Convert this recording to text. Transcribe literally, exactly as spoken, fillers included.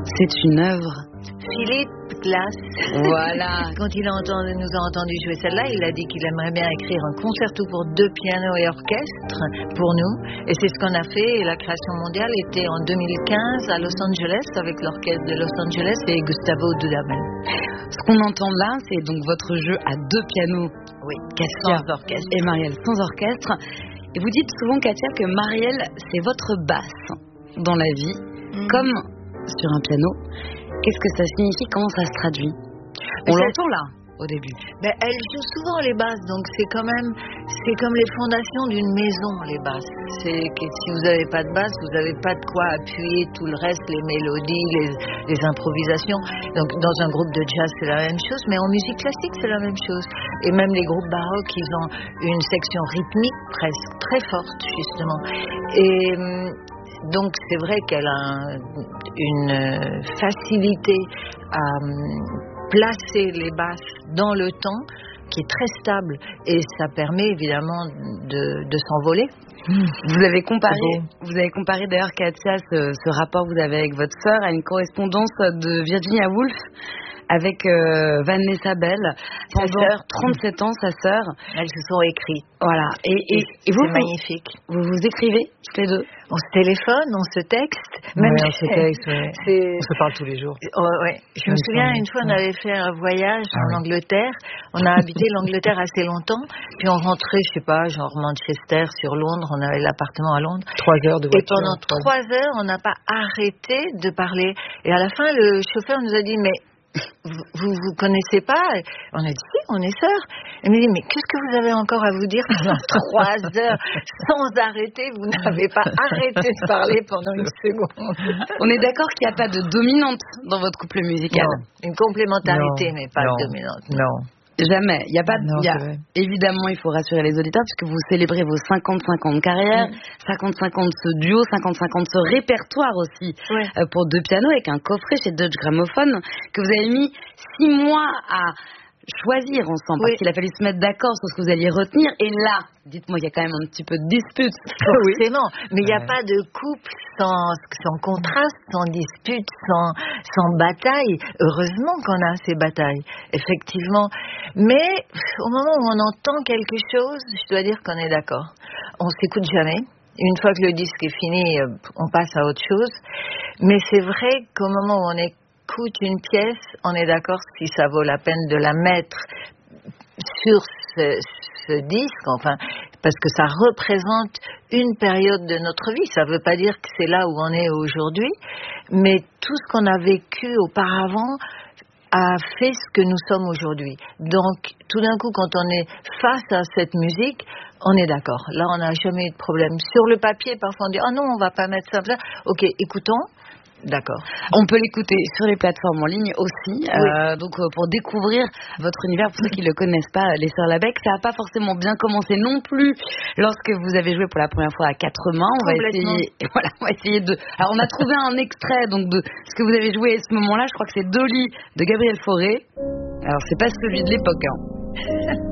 C'est une œuvre. Philippe Glass. Voilà. Quand il a entendu, nous a entendu jouer celle-là, il a dit qu'il aimerait bien écrire un concerto pour deux pianos et orchestre pour nous. Et c'est ce qu'on a fait. Et la création mondiale était en deux mille quinze à Los Angeles avec l'orchestre de Los Angeles et Gustavo Dudamel. Ce qu'on entend là, c'est donc votre jeu à deux pianos. Oui, Katia sans orchestre. et Marielle sans orchestre. Et vous dites souvent, Katia, que Marielle, c'est votre basse dans la vie, mmh. comme sur un piano. Qu'est-ce que ça signifie? Comment ça se traduit? On ça... l'entend là, au début. Ben, elle joue souvent les basses, donc c'est quand même, c'est comme les fondations d'une maison, les basses. C'est que si vous n'avez pas de basse, vous n'avez pas de quoi appuyer tout le reste, les mélodies, les, les improvisations. Donc dans un groupe de jazz, c'est la même chose, mais en musique classique, c'est la même chose. Et même les groupes baroques, ils ont une section rythmique presque très forte, justement. Et donc c'est vrai qu'elle a une facilité à placer les basses dans le temps qui est très stable et ça permet évidemment de, de s'envoler. Vous avez comparé, vous avez comparé d'ailleurs, Katia, ce, ce rapport que vous avez avec votre sœur à une correspondance de Virginia Woolf avec euh, Vanessa Bell pendant trente-sept ans, sa sœur. Elles se sont écrites. Voilà. Et, et, et vous, c'est magnifique. Vous vous écrivez toutes les deux? On se téléphone, on se texte. Même ouais, on se texte. Ouais. On se parle tous les jours. Oh, ouais. Je me souviens une fois, on avait fait un voyage ah, en oui. Angleterre. On a habité l'Angleterre assez longtemps. Puis on rentrait, je sais pas, genre Manchester sur Londres. On avait l'appartement à Londres. Trois heures de voiture. Et pendant trois heures, on n'a pas arrêté de parler. Et à la fin, le chauffeur nous a dit, mais vous, vous vous connaissez pas? On a dit si, on est sœurs. Elle me dit mais qu'est-ce que vous avez encore à vous dire pendant trois heures sans arrêter? Vous n'avez pas arrêté de parler pendant une seconde. On est d'accord qu'il n'y a pas de dominante dans votre couple musical? Non, une complémentarité, non, mais pas non, de dominante. Non. Jamais. Il y a pas. Non, y a, évidemment, il faut rassurer les auditeurs puisque vous célébrez vos cinquante-cinq ans de carrière, mmh. cinquante-cinq ans de ce duo, cinquante-cinq ans de ce répertoire aussi ouais. euh, pour deux pianos avec un coffret chez Deutsche Grammophon que vous avez mis six mois à choisir ensemble parce oui. qu'il a fallu se mettre d'accord sur ce que vous alliez retenir. Et là, dites-moi, il y a quand même un petit peu de dispute. Forcément, mais il n'y a ouais. pas de couple sans, sans contraste, sans dispute, sans, sans bataille. Heureusement qu'on a ces batailles, effectivement. Mais au moment où on entend quelque chose, je dois dire qu'on est d'accord. On s'écoute jamais. Une fois que le disque est fini, on passe à autre chose. Mais c'est vrai qu'au moment où on est écoute une pièce, on est d'accord si ça vaut la peine de la mettre sur ce, ce disque, enfin, parce que ça représente une période de notre vie. Ça ne veut pas dire que c'est là où on est aujourd'hui, mais tout ce qu'on a vécu auparavant a fait ce que nous sommes aujourd'hui. Donc, tout d'un coup, quand on est face à cette musique, on est d'accord. Là, on n'a jamais eu de problème. Sur le papier, parfois on dit « Ah non, on ne va pas mettre ça. » Ok, écoutons. D'accord. On peut l'écouter sur les plateformes en ligne aussi. Oui. Euh, donc euh, pour découvrir votre univers, pour ceux qui ne le connaissent pas, les Sœurs Labec, ça n'a pas forcément bien commencé non plus lorsque vous avez joué pour la première fois à quatre mains. On va essayer. Voilà, on va essayer de. Alors on a trouvé un extrait donc de ce que vous avez joué à ce moment-là. Je crois que c'est Dolly de Gabriel Fauré. Alors c'est pas celui de l'époque. Hein.